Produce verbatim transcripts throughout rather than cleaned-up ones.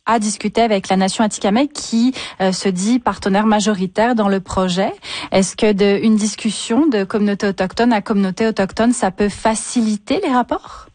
à discuter avec la nation Atikamekw qui euh, se dit partenaire majoritaire dans le projet. Est-ce que de, une discussion de communauté autochtone à communauté autochtone, ça peut faciliter les rapports?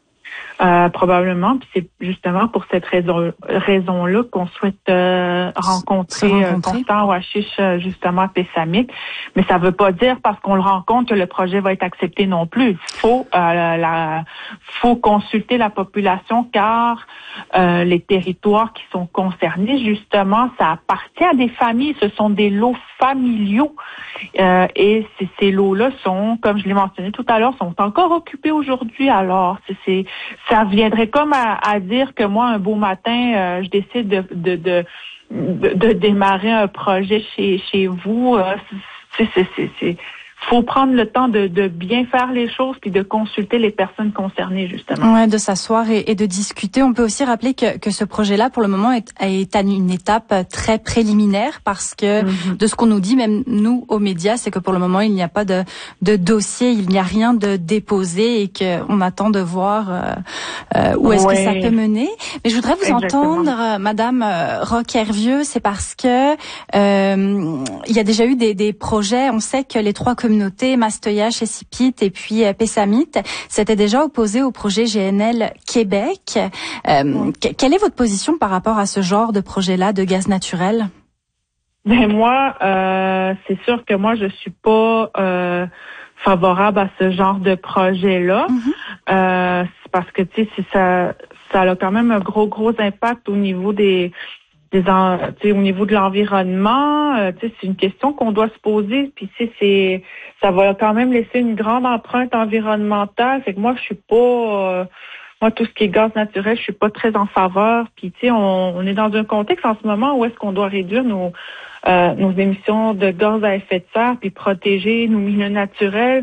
Euh, probablement, puis c'est justement pour cette raison raison-là qu'on souhaite euh, rencontrer, rencontrer. Euh, Constant Washish euh, justement à Pessamit. Mais ça veut pas dire parce qu'on le rencontre que le projet va être accepté non plus. Il faut euh, la faut consulter la population car euh, les territoires qui sont concernés justement, ça appartient à des familles. Ce sont des lots familiaux euh, et ces, ces lots-là sont, comme je l'ai mentionné tout à l'heure, sont encore occupés aujourd'hui. Alors c'est, c'est ça viendrait comme à, à dire que moi, un beau matin, euh, je décide de, de, de, de, de démarrer un projet chez, chez vous. Euh, c'est, c'est, c'est, c'est, faut prendre le temps de, de bien faire les choses puis de consulter les personnes concernées, justement. Ouais, de s'asseoir et, et de discuter. On peut aussi rappeler que, que ce projet-là, pour le moment, est, est à une étape très préliminaire parce que mm-hmm. de ce qu'on nous dit, même nous, aux médias, c'est que pour le moment, il n'y a pas de, de dossier, il n'y a rien de déposé et qu'on attend de voir euh, euh, où est-ce ouais. que ça peut mener. Mais je voudrais vous Exactement. entendre, euh, Madame euh, Roque-Hervieux, c'est parce que euh, il y a déjà eu des, des projets. On sait que les trois communautés, Mastoyache, Essipit et puis euh, Pessamit, s'étaient déjà opposées au projet G N L Québec. Euh, oui. que, quelle est votre position par rapport à ce genre de projet-là de gaz naturel? Ben moi, euh, c'est sûr que moi, je suis pas euh, favorable à ce genre de projet-là. Mm-hmm. Euh, c'est parce que, tu sais, ça, ça a quand même un gros, gros impact au niveau des... Des en, au niveau de l'environnement, euh, c'est une question qu'on doit se poser. Puis c'est, ça va quand même laisser une grande empreinte environnementale. Fait que moi, je suis pas, euh, moi tout ce qui est gaz naturel, je suis pas très en faveur. Puis tu sais, on, on est dans un contexte en ce moment où est-ce qu'on doit réduire nos euh, nos émissions de gaz à effet de serre, puis protéger nos milieux naturels.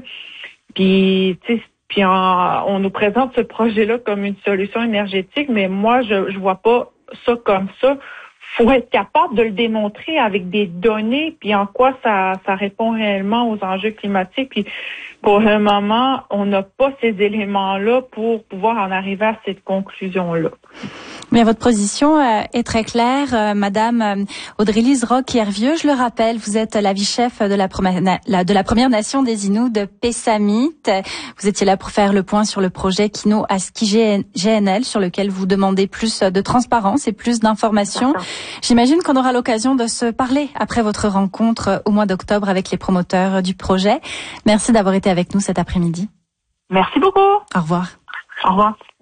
Puis tu sais. Puis en, on nous présente ce projet-là comme une solution énergétique, mais moi je je vois pas ça comme ça. Faut être capable de le démontrer avec des données, puis en quoi ça, ça répond réellement aux enjeux climatiques. Puis pour le moment, on n'a pas ces éléments-là pour pouvoir en arriver à cette conclusion-là. Mais votre position euh, est très claire, euh, Madame euh, Audrey-Lise Roque-Hervieux. Je le rappelle, vous êtes la vice-chef de la, première, la, de la Première Nation des Inuits de Pessamit. Vous étiez là pour faire le point sur le projet Kino Aski G N L, sur lequel vous demandez plus de transparence et plus d'informations. J'imagine qu'on aura l'occasion de se parler après votre rencontre au mois d'octobre avec les promoteurs du projet. Merci d'avoir été avec nous cet après-midi. Merci beaucoup. Au revoir. Au revoir.